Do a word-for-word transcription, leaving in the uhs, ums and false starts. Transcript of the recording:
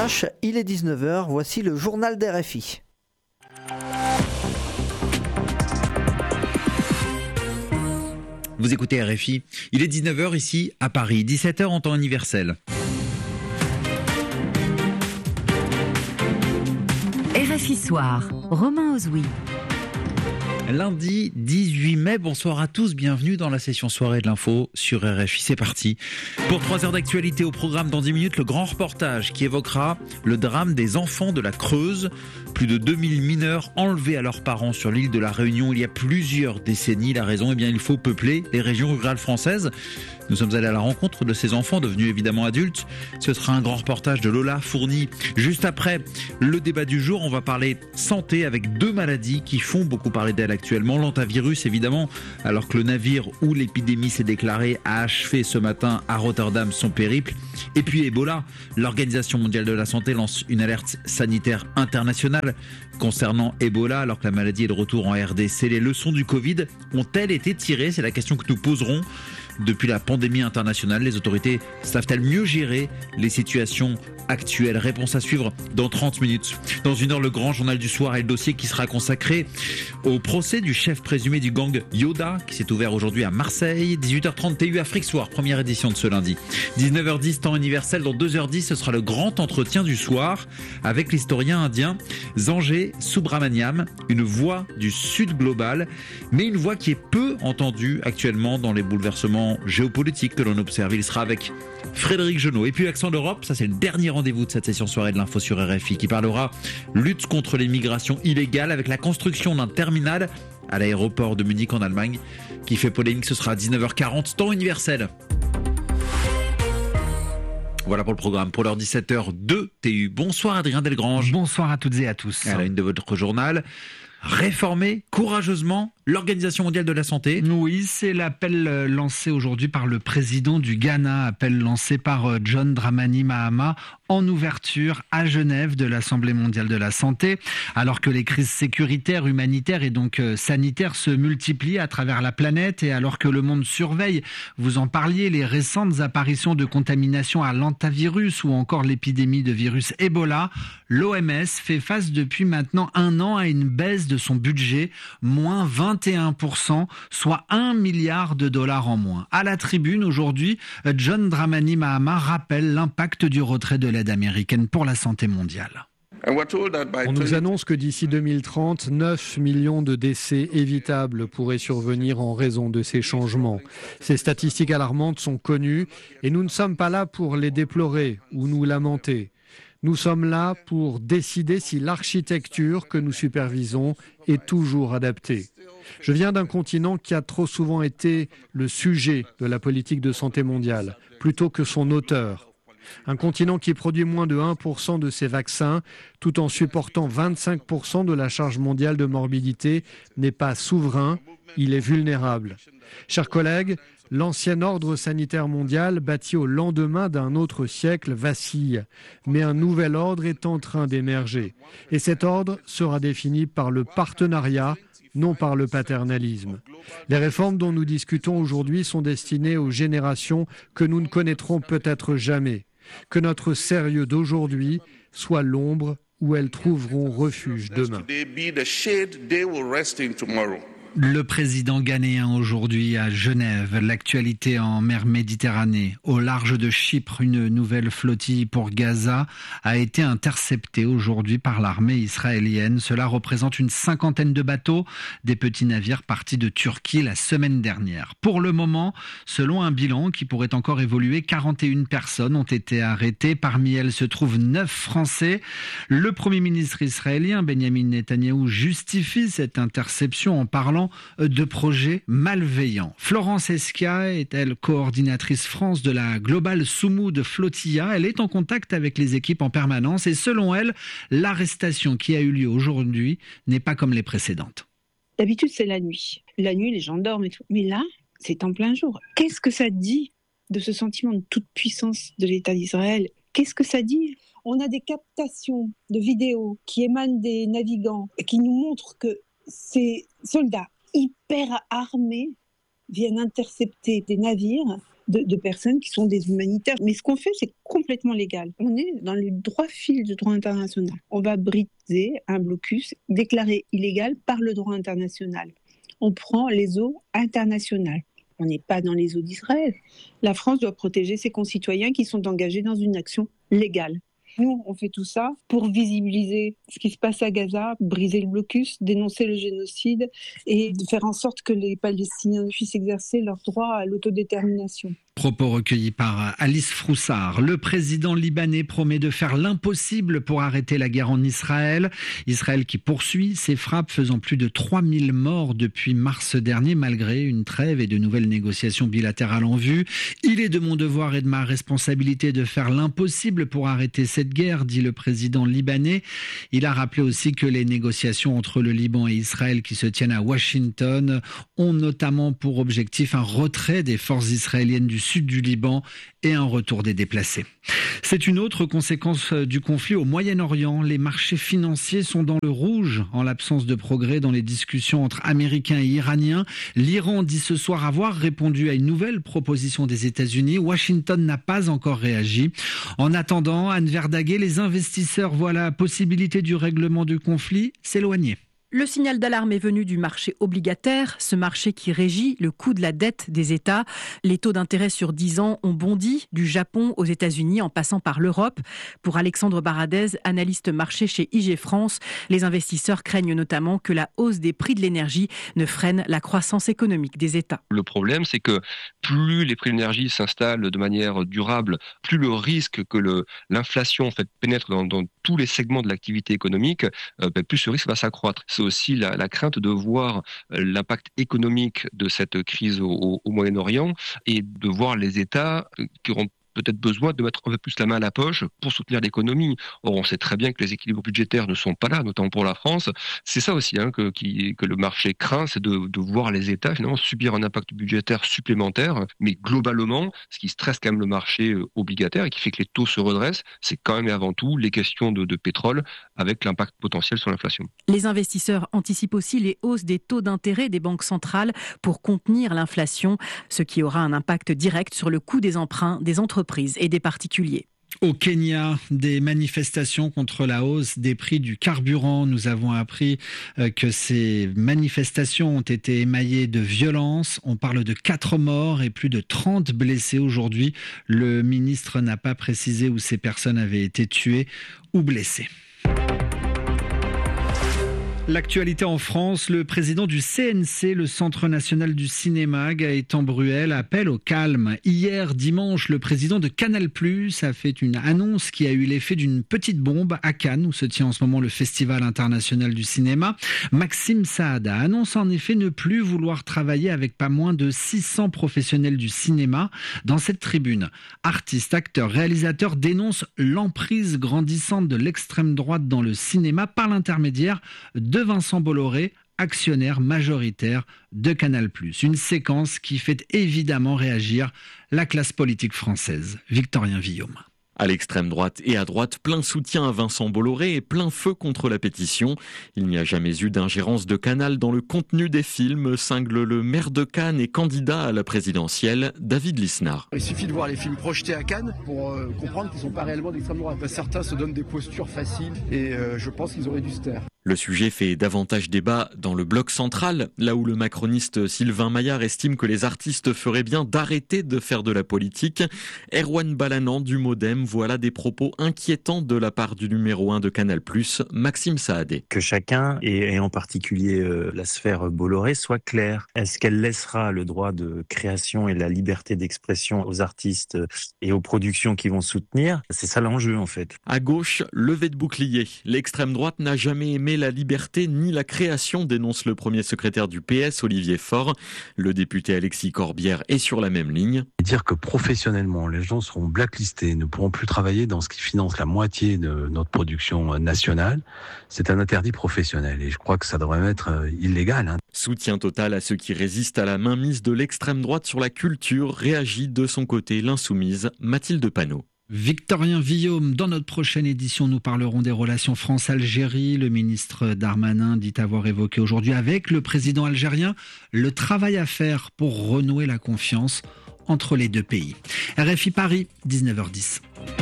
H, il est dix-neuf heures, voici le journal d'R F I. Vous écoutez R F I, il est dix-neuf heures ici à Paris, dix-sept heures en temps universel. R F I Soir, Romain Ozoui. Lundi dix-huit mai, bonsoir à tous, bienvenue dans la session soirée de l'info sur R F I, c'est parti. Pour trois heures d'actualité au programme dans dix minutes, le grand reportage qui évoquera le drame des enfants de la Creuse. Plus de deux mille mineurs enlevés à leurs parents sur l'île de la Réunion il y a plusieurs décennies. La raison, eh bien, il faut peupler les régions rurales françaises. Nous sommes allés à la rencontre de ces enfants devenus évidemment adultes. Ce sera un grand reportage de Lola Fourni. Juste après le débat du jour, on va parler santé avec deux maladies qui font beaucoup parler d'elles actuellement. L'hantavirus évidemment, alors que le navire où l'épidémie s'est déclarée a achevé ce matin à Rotterdam son périple. Et puis Ebola, l'Organisation mondiale de la santé lance une alerte sanitaire internationale concernant Ebola alors que la maladie est de retour en R D C. Les leçons du Covid ont-elles été tirées ? C'est la question que nous poserons. Depuis la pandémie internationale, les autorités savent-elles mieux gérer les situations actuelles ? Réponse à suivre dans trente minutes. Dans une heure, le grand journal du soir et le dossier qui sera consacré au procès du chef présumé du gang Yoda qui s'est ouvert aujourd'hui à Marseille. dix-huit heures trente T U Afrique Soir, première édition de ce lundi. dix-neuf heures dix, temps universel. Dans deux heures dix, ce sera le grand entretien du soir avec l'historien indien Sanjay Subrahmanyam, une voix du Sud global, mais une voix qui est peu entendue actuellement dans les bouleversements géopolitique que l'on observe. Il sera avec Frédéric Genot. Et puis Accent d'Europe, ça c'est le dernier rendez-vous de cette session soirée de l'info sur R F I qui parlera lutte contre l'immigration illégale avec la construction d'un terminal à l'aéroport de Munich en Allemagne qui fait polémique. Ce sera à dix-neuf heures quarante, temps universel. Voilà pour le programme. Pour l'heure dix-sept heures deux T U. Bonsoir Adrien Delgrange. Bonsoir à toutes et à tous. À la une de votre journal. Réformer courageusement l'Organisation mondiale de la santé. Oui, c'est l'appel lancé aujourd'hui par le président du Ghana, appel lancé par John Dramani Mahama en ouverture à Genève de l'Assemblée mondiale de la santé. Alors que les crises sécuritaires, humanitaires et donc sanitaires se multiplient à travers la planète et alors que le monde surveille, vous en parliez, les récentes apparitions de contamination à l'hantavirus ou encore l'épidémie de virus Ebola, l'O M S fait face depuis maintenant un an à une baisse de son budget, moins vingt et un pour cent, soit un milliard de dollars en moins. À la tribune aujourd'hui, John Dramani Mahama rappelle l'impact du retrait de l'aide américaine pour la santé mondiale. On nous annonce que d'ici deux mille trente, neuf millions de décès évitables pourraient survenir en raison de ces changements. Ces statistiques alarmantes sont connues et nous ne sommes pas là pour les déplorer ou nous lamenter. Nous sommes là pour décider si l'architecture que nous supervisons est toujours adaptée. Je viens d'un continent qui a trop souvent été le sujet de la politique de santé mondiale, plutôt que son auteur. Un continent qui produit moins de un pour cent de ses vaccins, tout en supportant vingt-cinq pour cent de la charge mondiale de morbidité, n'est pas souverain, il est vulnérable. Chers collègues, l'ancien ordre sanitaire mondial, bâti au lendemain d'un autre siècle, vacille. Mais un nouvel ordre est en train d'émerger. Et cet ordre sera défini par le partenariat, non par le paternalisme. Les réformes dont nous discutons aujourd'hui sont destinées aux générations que nous ne connaîtrons peut-être jamais. Que notre sérieux d'aujourd'hui soit l'ombre où elles trouveront refuge demain. Le président ghanéen aujourd'hui à Genève, l'actualité en mer Méditerranée. Au large de Chypre, une nouvelle flottille pour Gaza a été interceptée aujourd'hui par l'armée israélienne. Cela représente une cinquantaine de bateaux, des petits navires partis de Turquie la semaine dernière. Pour le moment, selon un bilan qui pourrait encore évoluer, quarante et une personnes ont été arrêtées. Parmi elles se trouvent neuf Français. Le Premier ministre israélien, Benjamin Netanyahou, justifie cette interception en parlant de projets malveillants. Florence Esquia est-elle coordinatrice France de la Global Soumoud Flotilla. Elle est en contact avec les équipes en permanence et selon elle, l'arrestation qui a eu lieu aujourd'hui n'est pas comme les précédentes. D'habitude, c'est la nuit. La nuit, les gens dorment et tout. Mais là, c'est en plein jour. Qu'est-ce que ça dit de ce sentiment de toute puissance de l'État d'Israël ? Qu'est-ce que ça dit ? On a des captations de vidéos qui émanent des navigants et qui nous montrent que ces soldats hyper armés viennent intercepter des navires de, de personnes qui sont des humanitaires. Mais ce qu'on fait, c'est complètement légal. On est dans le droit fil du droit international. On va briser un blocus déclaré illégal par le droit international. On prend les eaux internationales. On n'est pas dans les eaux d'Israël. La France doit protéger ses concitoyens qui sont engagés dans une action légale. Nous, on fait tout ça pour visibiliser ce qui se passe à Gaza, briser le blocus, dénoncer le génocide et faire en sorte que les Palestiniens puissent exercer leur droit à l'autodétermination. Propos recueillis par Alice Froussard. Le président libanais promet de faire l'impossible pour arrêter la guerre en Israël. Israël qui poursuit ses frappes, faisant plus de trois mille morts depuis mars dernier, malgré une trêve et de nouvelles négociations bilatérales en vue. Il est de mon devoir et de ma responsabilité de faire l'impossible pour arrêter cette guerre, dit le président libanais. Il a rappelé aussi que les négociations entre le Liban et Israël qui se tiennent à Washington ont notamment pour objectif un retrait des forces israéliennes du sud du Liban et un retour des déplacés. C'est une autre conséquence du conflit au Moyen-Orient. Les marchés financiers sont dans le rouge en l'absence de progrès dans les discussions entre Américains et Iraniens. L'Iran dit ce soir avoir répondu à une nouvelle proposition des États-Unis. Washington n'a pas encore réagi. En attendant, Anne Verdaguet, les investisseurs voient la possibilité du règlement du conflit s'éloigner. Le signal d'alarme est venu du marché obligataire, ce marché qui régit le coût de la dette des États. Les taux d'intérêt sur dix ans ont bondi du Japon aux États-Unis en passant par l'Europe. Pour Alexandre Baradez, analyste marché chez I G France, les investisseurs craignent notamment que la hausse des prix de l'énergie ne freine la croissance économique des États. Le problème, c'est que plus les prix de l'énergie s'installent de manière durable, plus le risque que le, l'inflation en fait, pénètre dans, dans tous les segments de l'activité économique, euh, plus ce risque va s'accroître. C'est aussi la, la crainte de voir l'impact économique de cette crise au, au Moyen-Orient et de voir les États qui auront peut-être besoin de mettre un peu plus la main à la poche pour soutenir l'économie. Or, on sait très bien que les équilibres budgétaires ne sont pas là, notamment pour la France. C'est ça aussi hein, que, qui, que le marché craint, c'est de, de voir les États finalement subir un impact budgétaire supplémentaire. Mais globalement, ce qui stresse quand même le marché obligataire et qui fait que les taux se redressent, c'est quand même et avant tout les questions de, de pétrole avec l'impact potentiel sur l'inflation. Les investisseurs anticipent aussi les hausses des taux d'intérêt des banques centrales pour contenir l'inflation, ce qui aura un impact direct sur le coût des emprunts des entreprises et des particuliers. Au Kenya, des manifestations contre la hausse des prix du carburant. Nous avons appris que ces manifestations ont été émaillées de violence. On parle de quatre morts et plus de trente blessés aujourd'hui. Le ministre n'a pas précisé où ces personnes avaient été tuées ou blessées. L'actualité en France, le président du C N C, le Centre national du cinéma, Gaëtan Bruel, appelle au calme. Hier, dimanche, le président de Canal plus, a fait une annonce qui a eu l'effet d'une petite bombe à Cannes, où se tient en ce moment le Festival international du cinéma. Maxime Saada annonce en effet ne plus vouloir travailler avec pas moins de six cents professionnels du cinéma. Dans cette tribune, artistes, acteurs, réalisateurs dénoncent l'emprise grandissante de l'extrême droite dans le cinéma par l'intermédiaire de Vincent Bolloré, actionnaire majoritaire de Canal plus. Une séquence qui fait évidemment réagir la classe politique française. Victorien Villaume. À l'extrême droite et à droite, plein soutien à Vincent Bolloré et plein feu contre la pétition. Il n'y a jamais eu d'ingérence de Canal dans le contenu des films, cingle le maire de Cannes et candidat à la présidentielle, David Lisnard. Il suffit de voir les films projetés à Cannes pour euh, comprendre qu'ils ne sont pas réellement d'extrême droite. Certains se donnent des postures faciles et euh, je pense qu'ils auraient dû se taire. Le sujet fait davantage débat dans le bloc central, là où le macroniste Sylvain Maillard estime que les artistes feraient bien d'arrêter de faire de la politique. Erwan Balanant du Modem voit là des propos inquiétants de la part du numéro un de Canal plus, Maxime Saadé. Que chacun, et en particulier euh, la sphère Bolloré, soit clair. Est-ce qu'elle laissera le droit de création et la liberté d'expression aux artistes et aux productions qui vont soutenir ? C'est ça l'enjeu en fait. À gauche, levée de bouclier. L'extrême droite n'a jamais aimé la liberté ni la création, dénonce le premier secrétaire du P S, Olivier Faure. Le député Alexis Corbière est sur la même ligne. Dire que professionnellement, les gens seront blacklistés, ne pourront plus travailler dans ce qui finance la moitié de notre production nationale, c'est un interdit professionnel et je crois que ça devrait être illégal. Hein. Soutien total à ceux qui résistent à la mainmise de l'extrême droite sur la culture, réagit de son côté l'insoumise Mathilde Panot. Victorien Villaume, dans notre prochaine édition, nous parlerons des relations France-Algérie. Le ministre Darmanin dit avoir évoqué aujourd'hui avec le président algérien le travail à faire pour renouer la confiance entre les deux pays. R F I Paris, dix-neuf heures dix.